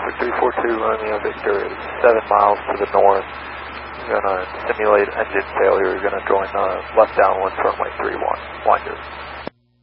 traffic 342 Romeo Victor is 7 miles to the north. You're going to simulate engine failure. You're going to join left downwind runway 31. Winder.